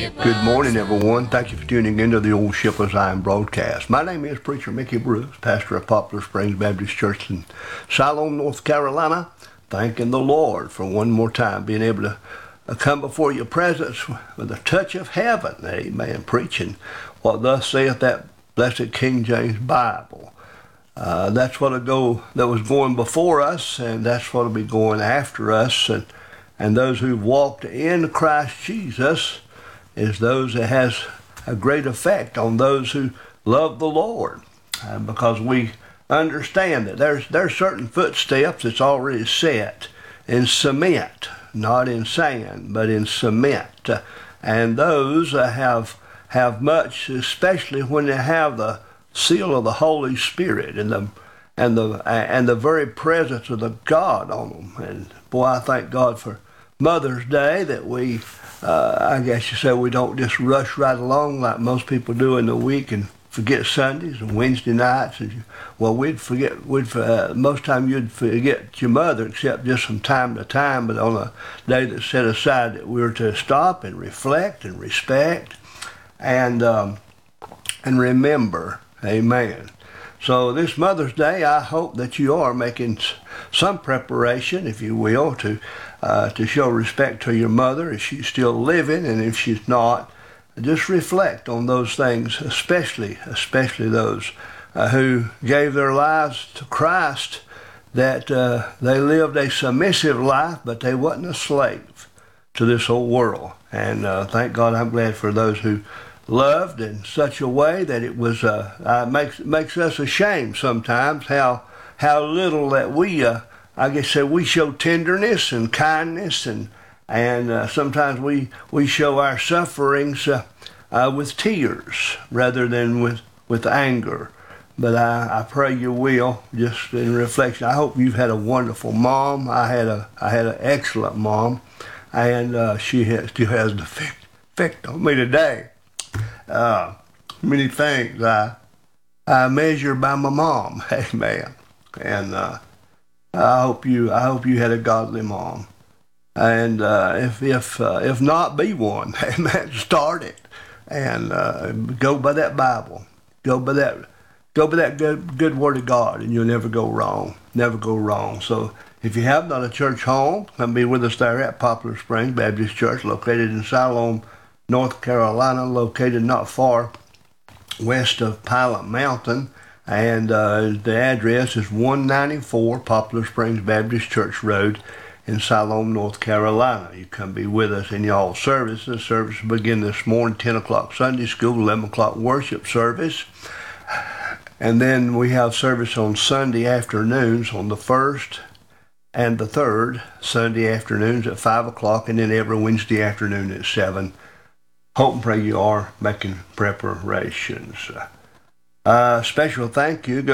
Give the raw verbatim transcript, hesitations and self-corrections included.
Good morning, everyone. Thank you for tuning into the Old Shipper's Iron broadcast. My name is Preacher Mickey Brooks, pastor of Poplar Springs Baptist Church in Siloam, North Carolina. Thanking the Lord for one more time being able to uh, come before your presence with a touch of heaven. Amen. Preaching what thus saith that blessed King James Bible. Uh, that's what go that was going before us, and that's what will be going after us. And and those who've walked in Christ Jesus is those that has a great effect on those who love the Lord, uh, because we understand that there's there's certain footsteps that's already set in cement, not in sand, but in cement, uh, and those uh, have have much, especially when they have the seal of the Holy Spirit and the and the and the very presence of the God on them. And boy, I thank God for Mother's Day that we, uh, I guess you say, we don't just rush right along like most people do in the week and forget Sundays and Wednesday nights. And well, we'd forget. We'd uh, most time you'd forget your mother, except just from time to time. But on a day that's set aside, that we were to stop and reflect and respect and um, and remember. Amen. So this Mother's Day, I hope that you are making some preparation, if you will, to uh, to show respect to your mother if she's still living, and if she's not, just reflect on those things, especially especially those uh, who gave their lives to Christ, that uh, they lived a submissive life, but they wasn't a slave to this whole world. And uh, thank God, I'm glad for those who loved in such a way that it was uh, uh makes makes us ashamed sometimes how how little that we uh, I guess say we show tenderness and kindness, and and uh, sometimes we we show our sufferings uh, uh, with tears rather than with with anger. But I, I pray you will, just in reflection. I hope you've had a wonderful mom. I had a I had an excellent mom, and uh, she has, still has the effect, effect on me today. Uh, many things I I measure by my mom, amen. And uh, I hope you I hope you had a godly mom, and uh, if if uh, if not, be one, amen. Start it and uh, go by that Bible, go by that go by that good good word of God, and you'll never go wrong, never go wrong. So if you have not a church home, come be with us there at Poplar Springs Baptist Church, located in Siloam, North Carolina, located not far west of Pilot Mountain, and uh, the address is one ninety-four Poplar Springs Baptist Church Road in Siloam, North Carolina. You come be with us in y'all services. Service will begin this morning, ten o'clock Sunday school, eleven o'clock worship service, and then we have service on Sunday afternoons on the first and the third Sunday afternoons at five o'clock, and then every Wednesday afternoon at seven. Hope and pray you are making preparations. Uh, special thank you